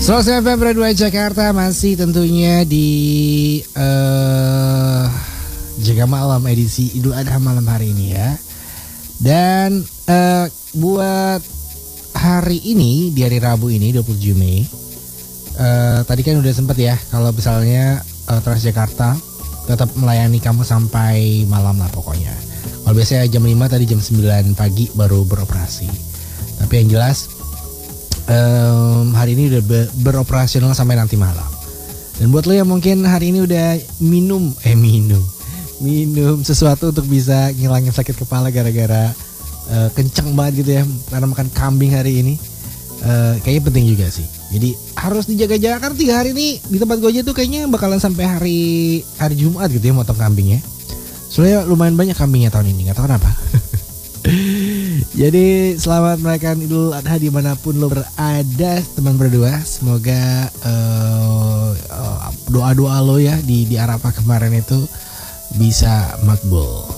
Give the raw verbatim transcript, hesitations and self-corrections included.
Selamat F M dua Jakarta, masih tentunya di uh, Jaga Malam edisi Idul Adha malam hari ini ya. Dan uh, buat hari ini, di hari Rabu ini dua puluh tujuh Mei, uh, tadi kan udah sempet ya kalau misalnya uh, Transjakarta tetap melayani kamu sampai malam lah pokoknya. Kalau biasanya jam lima, tadi jam sembilan pagi baru beroperasi. Tapi yang jelas Um, hari ini udah be- beroperasional sampai nanti malam. Dan buat lo yang mungkin hari ini udah minum Eh minum Minum sesuatu untuk bisa ngilangin sakit kepala gara-gara uh, kenceng banget gitu ya karena makan kambing hari ini, uh, kayaknya penting juga sih. Jadi harus dijaga-jaga karena tiga hari ini di tempat gue aja tuh kayaknya bakalan sampai hari Hari Jumat gitu ya motong kambingnya. Soalnya lumayan banyak kambingnya tahun ini, gak tahu kenapa. Jadi selamat merayakan Idul Adha dimanapun lo berada teman berdua. Semoga uh, uh, doa-doa lo ya di, di Arafah kemarin itu bisa makbul.